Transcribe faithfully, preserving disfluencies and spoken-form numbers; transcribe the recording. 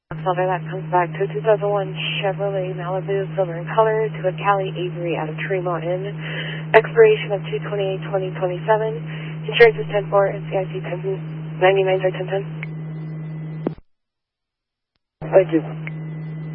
Silver, that comes back to a two thousand one Chevrolet Malibu, silver in color, to a Cali Avery out of Tremont Inn. Expiration of two twenty-eight twenty twenty-seven. Insurance is ten four, N C I C ten ninety-nine, ten ten. Thank you.